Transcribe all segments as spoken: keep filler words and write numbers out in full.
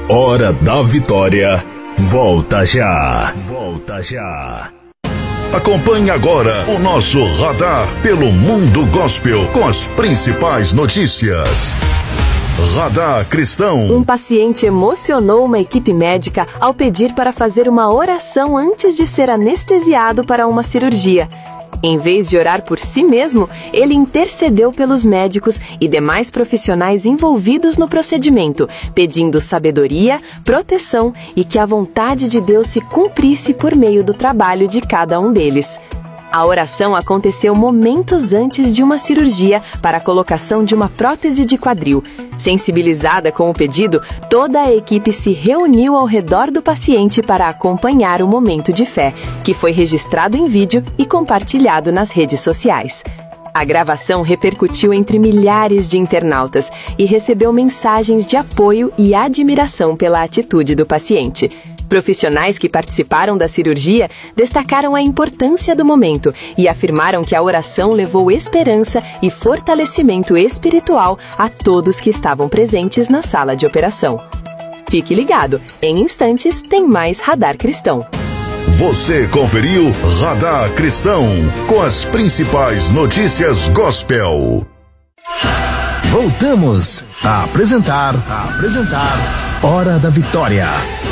Hora da Vitória, volta já. Volta já. Acompanhe agora o nosso radar pelo Mundo Gospel com as principais notícias. Radar Cristão. Um paciente emocionou uma equipe médica ao pedir para fazer uma oração antes de ser anestesiado para uma cirurgia. Em vez de orar por si mesmo, ele intercedeu pelos médicos e demais profissionais envolvidos no procedimento, pedindo sabedoria, proteção e que a vontade de Deus se cumprisse por meio do trabalho de cada um deles. A oração aconteceu momentos antes de uma cirurgia para a colocação de uma prótese de quadril. Sensibilizada com o pedido, toda a equipe se reuniu ao redor do paciente para acompanhar o momento de fé, que foi registrado em vídeo e compartilhado nas redes sociais. A gravação repercutiu entre milhares de internautas e recebeu mensagens de apoio e admiração pela atitude do paciente. Profissionais que participaram da cirurgia destacaram a importância do momento e afirmaram que a oração levou esperança e fortalecimento espiritual a todos que estavam presentes na sala de operação. Fique ligado, em instantes tem mais Radar Cristão. Você conferiu Radar Cristão com as principais notícias gospel. Voltamos a apresentar, a apresentar Hora da Vitória.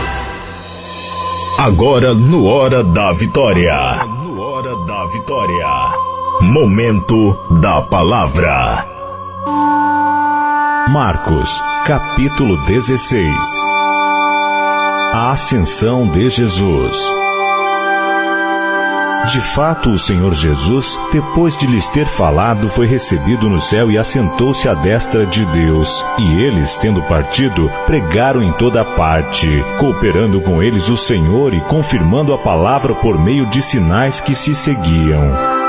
Agora no Hora da Vitória. No Hora da Vitória. Momento da Palavra. Marcos, capítulo dezesseis. A ascensão de Jesus. De fato, o Senhor Jesus, depois de lhes ter falado, foi recebido no céu e assentou-se à destra de Deus. E eles, tendo partido, pregaram em toda parte, cooperando com eles o Senhor e confirmando a palavra por meio de sinais que se seguiam.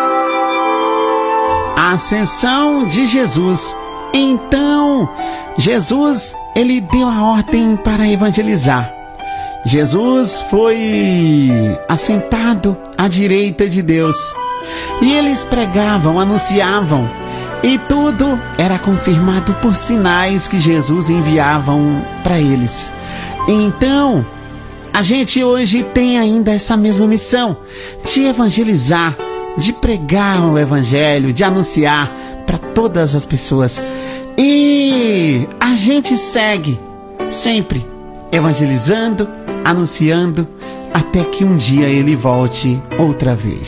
A ascensão de Jesus. Então, Jesus, ele deu a ordem para evangelizar. Jesus foi assentado à direita de Deus. E eles pregavam, anunciavam. E tudo era confirmado por sinais que Jesus enviavam para eles. Então, a gente hoje tem ainda essa mesma missão de evangelizar, de pregar o evangelho, de anunciar para todas as pessoas. E a gente segue sempre evangelizando, anunciando, até que um dia ele volte outra vez.